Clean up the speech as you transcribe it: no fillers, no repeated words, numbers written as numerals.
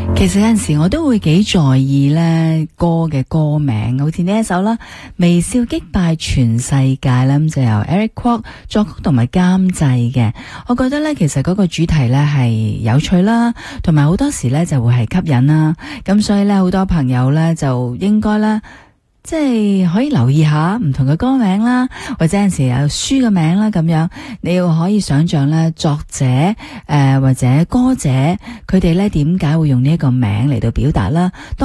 其實有陣時我都會幾在意咧歌嘅歌名，好似呢一首啦，微笑擊敗全世界啦，咁就由 Eric Kwok 作曲同埋監製嘅。我覺得咧，其實嗰個主題咧係有趣啦，同埋好多時咧就會係吸引啦。咁所以咧，好多朋友咧就應該咧，即係可以留意下唔同嘅歌名啦，或者有陣時有書嘅名啦，咁樣你要可以想象咧作者或者歌者佢哋咧點解會用呢一個名嚟到表達啦。